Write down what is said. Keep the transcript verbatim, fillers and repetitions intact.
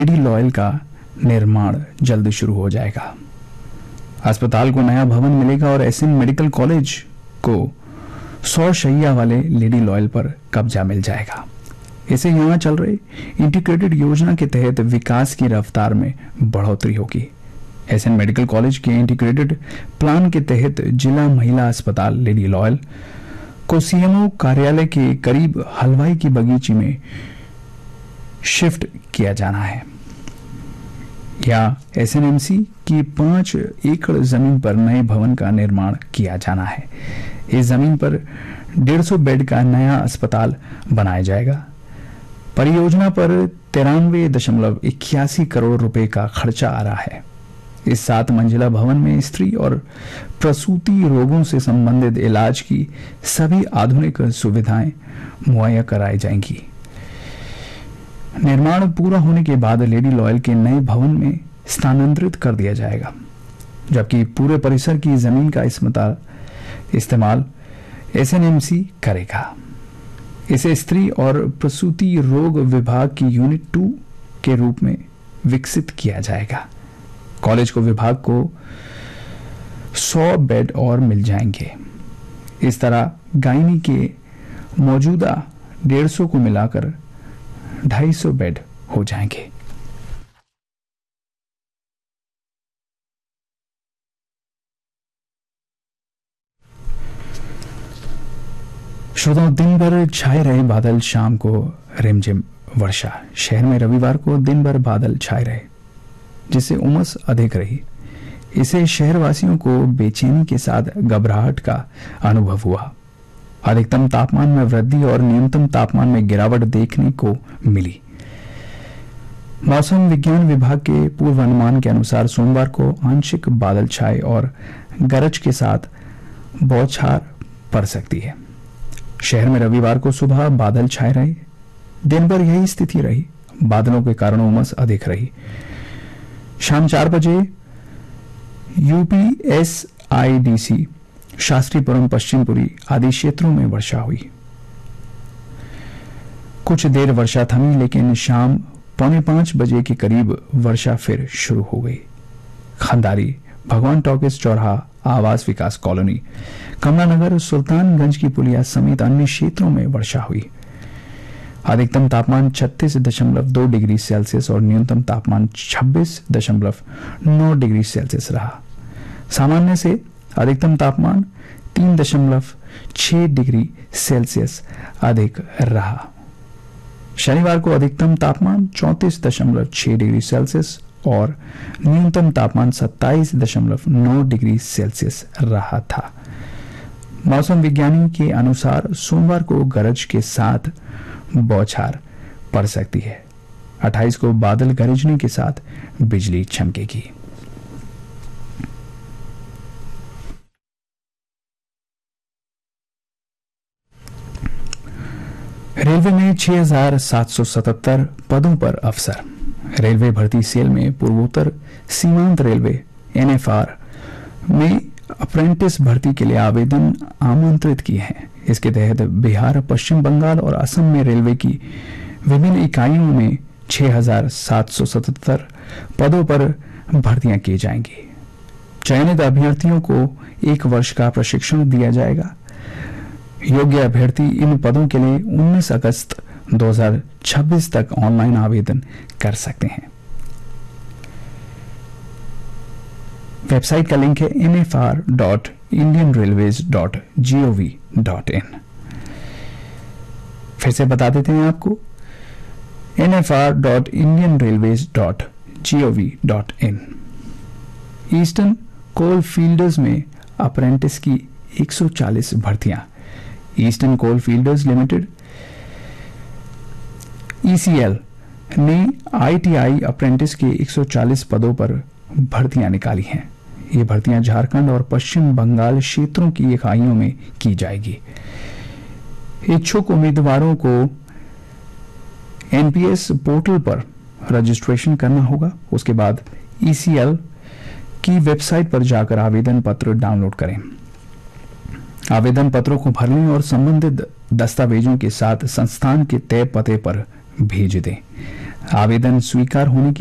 Lady loyal का निर्माण जल्द शुरू हो जाएगा। अस्पताल को नया भवन मिलेगा और एसएन मेडिकल कॉलेज को सौ शैय्या वाले लेडी लॉयल पर कब्जा मिल जाएगा। इसे यहाँ चल रहे इंटीग्रेटेड योजना के तहत विकास की रफ्तार में बढ़ोतरी होगी। एसएन मेडिकल कॉलेज के इंटीग्रेटेड प्लान के तहत जिला महिला अस्पताल लेडी लॉयल को सीएमओ कार्यालय के करीब हलवाई की बगीची में शिफ्ट किया जाना है। या एसएनएमसी की पांच एकड़ जमीन पर नए भवन का निर्माण किया जाना है। इस जमीन पर डेढ़ सौ बेड का नया अस्पताल बनाया जाएगा। परियोजना पर तिरानवे दशमलव इक्यासी करोड़ रुपए का खर्चा आ रहा है। इस सात मंजिला भवन में स्त्री और प्रसूति रोगों से संबंधित इलाज की सभी आधुनिक सुविधाएं मुहैया कराई जाएंगी। निर्माण पूरा होने के बाद लेडी लॉयल के नए भवन में स्थानांतरित कर दिया जाएगा, जबकि पूरे परिसर की जमीन का इस्तेमाल एसएनएमसी करेगा। इसे स्त्री और प्रसूति रोग विभाग की यूनिट टू के रूप में विकसित किया जाएगा। कॉलेज को विभाग को सौ बेड और मिल जाएंगे। इस तरह गायनी के मौजूदा डेढ़ सौ को मिलाकर ढाई सौ बेड हो जाएंगे। श्रोताओं, दिन भर छाए रहे बादल, शाम को रिमझिम वर्षा। शहर में रविवार को दिन भर बादल छाए रहे, जिससे उमस अधिक रही। इसे शहरवासियों को बेचैनी के साथ घबराहट का अनुभव हुआ। अधिकतम तापमान में वृद्धि और न्यूनतम तापमान में गिरावट देखने को मिली। मौसम विज्ञान विभाग के पूर्वानुमान के अनुसार सोमवार को आंशिक बादल छाए और गरज के साथ बौछार पड़ सकती है। शहर में रविवार को सुबह बादल छाए रहे, दिन भर यही स्थिति रही। बादलों के कारण उमस अधिक रही। शाम चार बजे यूपीएसआईडीसी, शास्त्रीपुरम, पश्चिमपुरी आदि क्षेत्रों में वर्षा हुई। कुछ देर वर्षा थमी, लेकिन शाम पौने पांच बजे के करीब वर्षा फिर शुरू हो गई। खंदारी, भगवान टॉकीज चौराहा, आवास विकास कॉलोनी, कमलानगर, सुल्तानगंज की पुलिया समेत अन्य क्षेत्रों में वर्षा हुई। अधिकतम तापमान छत्तीस दशमलव दो डिग्री सेल्सियस और न्यूनतम तापमान छब्बीस दशमलव नौ डिग्री सेल्सियस रहा। सामान्य से अधिकतम तापमान तीन दशमलव छह डिग्री सेल्सियस अधिक रहा। शनिवार को अधिकतम तापमान चौंतीस दशमलव छह डिग्री सेल्सियस और न्यूनतम तापमान सत्ताईस दशमलव नौ डिग्री सेल्सियस रहा था। मौसम विज्ञानी के अनुसार सोमवार को गरज के साथ बौछार पड़ सकती है। अट्ठाईस को बादल गरजने के साथ बिजली चमकेगी। रेलवे में छह हजार सात सौ सतहत्तर पदों पर अफसर। रेलवे भर्ती सेल में पूर्वोत्तर सीमांत रेलवे एनएफआर में अप्रेंटिस भर्ती के लिए आवेदन आमंत्रित किए हैं। इसके तहत बिहार, पश्चिम बंगाल और असम में रेलवे की विभिन्न इकाइयों में छह हजार सात सौ सतहत्तर पदों पर भर्तियां की जाएंगी। चयनित अभ्यर्थियों को एक वर्ष का प्रशिक्षण दिया जाएगा। योग्य अभ्यर्थी इन पदों के लिए उन्नीस अगस्त दो हजार छब्बीस तक ऑनलाइन आवेदन कर सकते हैं। वेबसाइट का लिंक है N F R dot Indian railways dot G O V dot in. फिर से बता देते हैं आपको, N F R dot Indian railways dot G O V dot in. Eastern coal fielders में अप्रेंटिस की एक सौ चालीस भर्तियां। ईस्टर्न कोल फील्डर्स लिमिटेड ईसीएल ने आईटीआई अप्रेंटिस के एक सौ चालीस पदों पर भर्तियां निकाली हैं। ये भर्तियां झारखंड और पश्चिम बंगाल क्षेत्रों की इकाइयों में की जाएगी। इच्छुक उम्मीदवारों को एनपीएस पोर्टल पर रजिस्ट्रेशन करना होगा। उसके बाद ईसीएल की वेबसाइट पर जाकर आवेदन पत्र डाउनलोड करें। आवेदन पत्रों को भरने और संबंधित दस्तावेजों के साथ संस्थान के तय पते पर भेज दें। आवेदन स्वीकार होने की